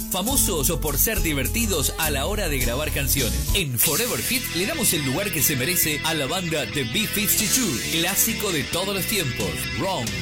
famosos por ser divertidos a la hora de grabar canciones. En Forever Hit le damos el lugar que se merece a la banda The B-52, clásico de todos los tiempos, Wrong.